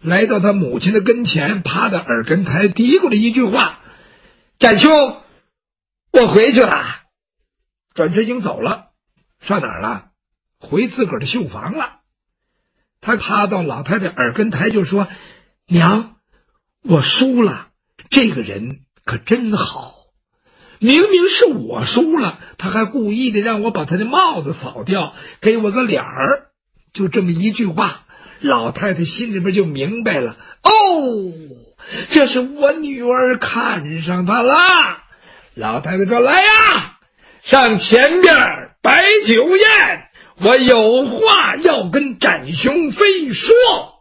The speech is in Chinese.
来到他母亲的跟前，趴在耳根台嘀咕了一句话：展兄，我回去了。转身已经走了。上哪儿了？回自个儿的绣房了。他趴到老太太耳根台就说：娘，我输了，这个人可真好，明明是我输了，他还故意的让我把他的帽子扫掉，给我个脸儿。就这么一句话，老太太心里边就明白了，哦，这是我女儿看上他了。老太太说：来呀，上前边摆酒宴，我有话要跟展兄飞说。